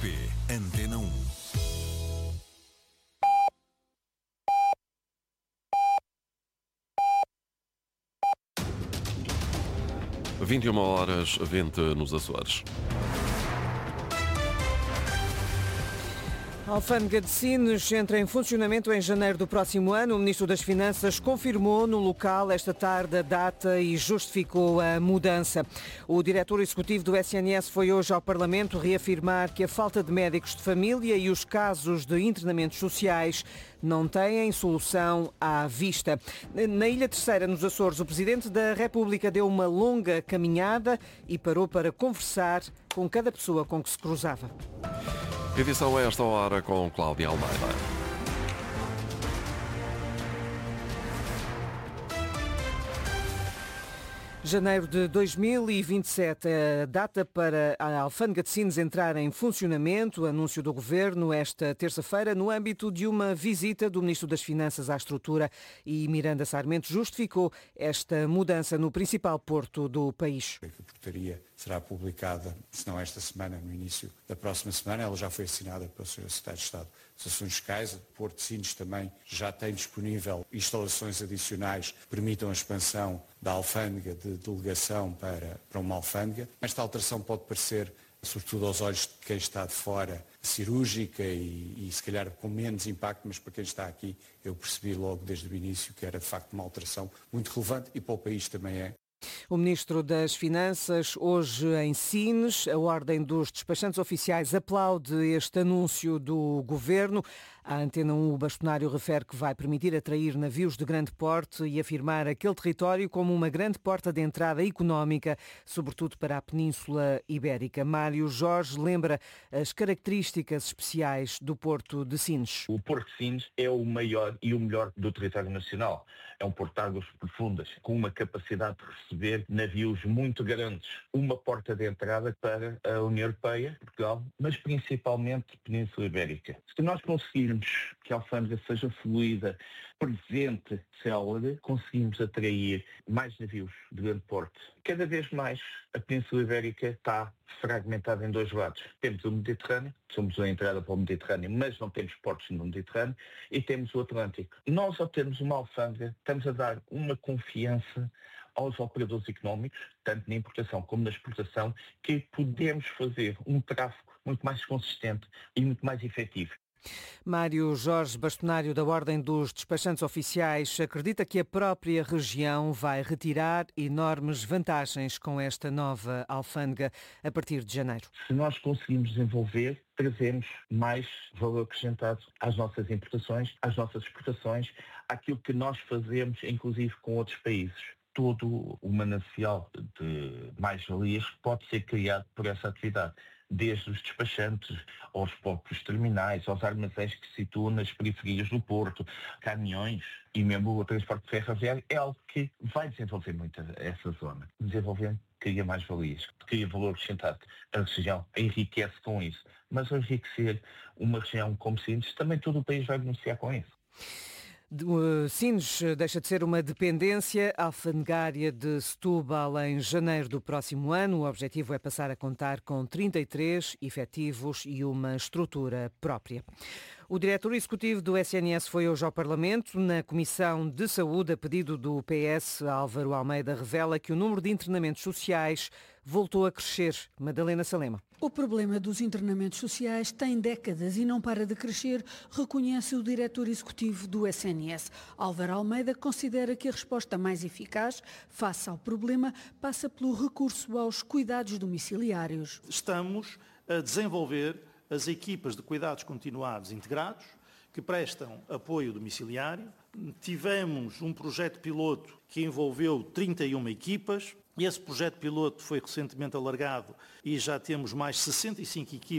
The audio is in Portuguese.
RTP Antena 1. Às 21h20 nos Açores. A Alfândega de Sines entra em funcionamento em janeiro do próximo ano. O Ministro das Finanças confirmou no local esta tarde a data e justificou a mudança. O diretor executivo do SNS foi hoje ao Parlamento reafirmar que a falta de médicos de família e os casos de internamentos sociais não têm solução à vista. Na Ilha Terceira, nos Açores, o Presidente da República deu uma longa caminhada e parou para conversar com cada pessoa com que se cruzava. Edição a esta hora com Cláudia Almeida. Janeiro de 2027, a data para a Alfândega de Sines entrar em funcionamento, anúncio do Governo esta terça-feira, no âmbito de uma visita do Ministro das Finanças à estrutura, e Miranda Sarmento justificou esta mudança no principal porto do país. A portaria será publicada, se não esta semana, no início da próxima semana. Ela já foi assinada pelo Sr. Secretário de Estado das Assunções Fiscais. O Porto de Sines também já tem disponível instalações adicionais que permitam a expansão da alfândega de delegação para uma alfândega. Esta alteração pode parecer, sobretudo aos olhos de quem está de fora, cirúrgica e se calhar com menos impacto, mas para quem está aqui eu percebi logo desde o início que era de facto uma alteração muito relevante e para o país também é. O Ministro das Finanças, hoje em Sines, a Ordem dos Despachantes Oficiais aplaude este anúncio do Governo. A Antena 1, o bastonário, refere que vai permitir atrair navios de grande porte e afirmar aquele território como uma grande porta de entrada económica, sobretudo para a Península Ibérica. Mário Jorge lembra as características especiais do Porto de Sines. O Porto de Sines é o maior e o melhor do território nacional. É um porto de águas profundas, com uma capacidade de receber navios muito grandes. Uma porta de entrada para a União Europeia, Portugal, mas principalmente a Península Ibérica. Se nós conseguirmos que a alfândega seja fluida, presente, célere, conseguimos atrair mais navios de grande porte. Cada vez mais a Península Ibérica está fragmentada em dois lados. Temos o Mediterrâneo, somos a entrada para o Mediterrâneo, mas não temos portos no Mediterrâneo, e temos o Atlântico. Nós, ao termos uma alfândega, estamos a dar uma confiança aos operadores económicos, tanto na importação como na exportação, que podemos fazer um tráfego muito mais consistente e muito mais efetivo. Mário Jorge, bastonário da Ordem dos Despachantes Oficiais, acredita que a própria região vai retirar enormes vantagens com esta nova alfândega a partir de janeiro. Se nós conseguimos desenvolver, trazemos mais valor acrescentado às nossas importações, às nossas exportações, àquilo que nós fazemos, inclusive com outros países. Todo o manancial de mais-valias pode ser criado por essa atividade, desde os despachantes, aos próprios terminais, aos armazéns que se situam nas periferias do porto, caminhões e mesmo o transporte ferroviário. É algo que vai desenvolver muito essa zona. Desenvolvendo, cria mais-valias, cria valor acrescentado. A região enriquece com isso. Mas ao enriquecer uma região como Sines, também todo o país vai beneficiar com isso. Sines deixa de ser uma dependência alfandegária de Setúbal em janeiro do próximo ano. O objetivo é passar a contar com 33 efetivos e uma estrutura própria. O diretor executivo do SNS foi hoje ao Parlamento. Na Comissão de Saúde, a pedido do PS, Álvaro Almeida revela que o número de internamentos sociais voltou a crescer. Madalena Salema. O problema dos internamentos sociais tem décadas e não para de crescer, reconhece o diretor executivo do SNS. Álvaro Almeida considera que a resposta mais eficaz face ao problema passa pelo recurso aos cuidados domiciliários. Estamos a desenvolver as equipas de cuidados continuados integrados, que prestam apoio domiciliário. Tivemos um projeto piloto que envolveu 31 equipas. Esse projeto piloto foi recentemente alargado e já temos mais 65 equipas